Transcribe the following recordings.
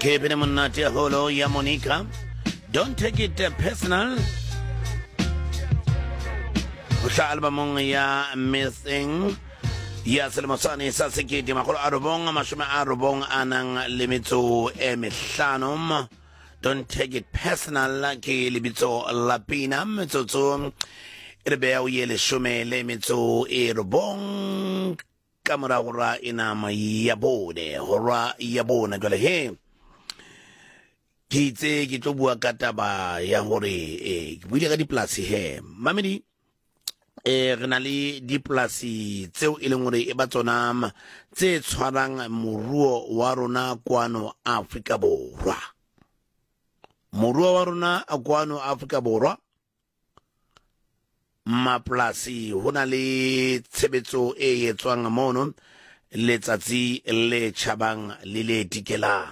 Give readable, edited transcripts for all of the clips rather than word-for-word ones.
Keeping him on your holo, ya Monica. Don't take it personal. Sa album ya Missing. Ya Selmasani Sasiki di Makolo Arubong, Mashuma Arubong Anang Limito Emishanum. Don't take it personal, ki libito lapinam, to Rebel Yele Shume Limito Erubong. Kamera hora inama yabone, hora yabone gole he. Kite kitubua kataba ya hore, wili ka di plasi he. Mamedi, renali di plasi, tseo ilengore ebatonam, tse tshwarang muruo warona kwano Afrika borwa. Muruo warona kwano Afrika borwa. Maplasi hona le tshebetso e etswang mono letsatsi le chabang le le tikela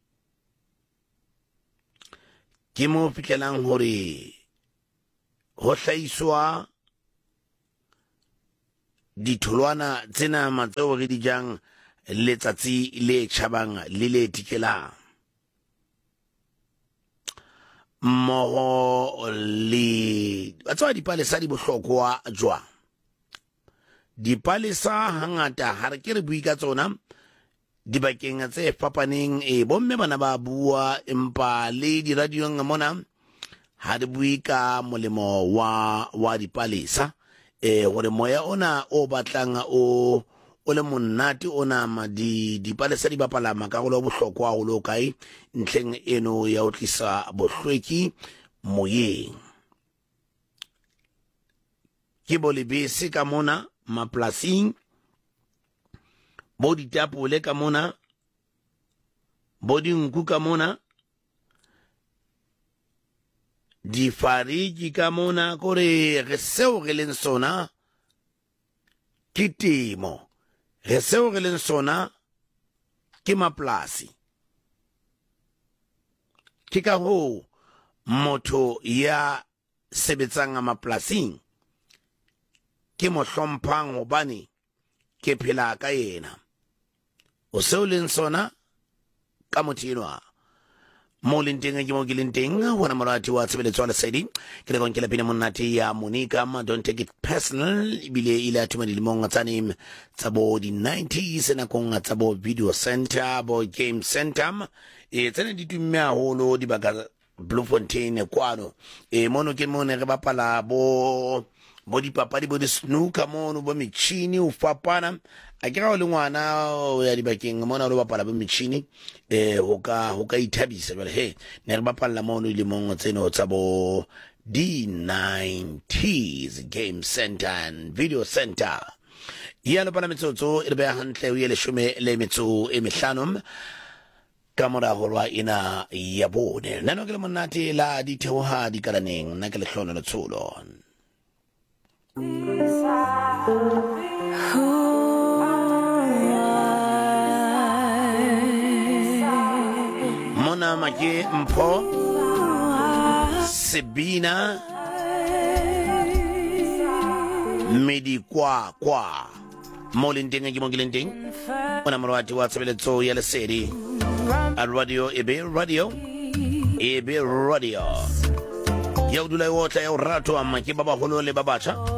ke mo fikelang hore ho hlaiswa ditholwana tsena matseo re di jang letsatsi le chabang le le tikela mo le batho di palesa di bohlokwa jwa di palesa hangata ha re ke re bui ka tsona di bakeng tse fapaneng bomme bana ba bua empa le di radio mona ha di bui ka molemo wa di palesa hore moya ona o batlang o le monate ona di palesa di bapala makarolo bohlokwa ho lo kai ntleng eno ya o tlisa bohlweki moyeng ke bolebese ka mona maplasing bo ditapole ka mona bo dinku ka mona difariki ka mona kore re seo re leng sona ke temo re seo re leng sona ke maplasi ke ka ho motho ya sebetsang maplasing ke mo hlomphang hobane ke phela ka yena o seo leng sona ka mothinwa mo lenteng ke mo ke lenteng hona morati wa tshebeletso wa lesedi ke le konkela pina monate ya Monica don't take it personal ibile ile athuma dilimong tsane tsabo di 90s na konga tsabo video center bo game center tsane di tumme haholo di baka Bloemfontein kwano mono ke mone re bapala bo di papadi bo di snooker mono bo michini u fapana akira o le ngwana ya di bakeng mona lo bapala bo michini ho ka ithabisa jwale he ne re bapalla mono ile mong tseno tsa bo D90s game center and video center ya lo pala metsotso e be hantle o ile shume le metso e mehlano kamora holwa ina ya bone nano ke le monate la di theoha di kalaneng nna ke le hlono le tsolo Mona Maki Mpo Sebina Medi kwa Molinding and Gimogilinding when I'm right to what's a so yellow city at radio radio Yodula water rato Maki Baba Holo le Babacha.